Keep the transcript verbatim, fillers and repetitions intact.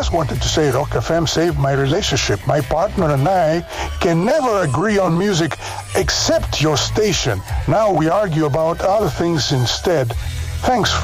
just wanted to say Rock F M saved my relationship. My partner and I can never agree on music except your station. Now we argue about other things instead. Thanks,